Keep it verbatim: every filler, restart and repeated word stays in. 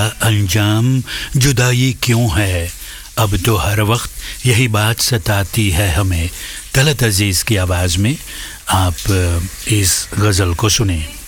अंजाम जुदाई क्यों है, अब तो हर वक्त यही बात सताती है हमें। तलत अजीज़ की आवाज़ में आप इस गज़ल को सुने।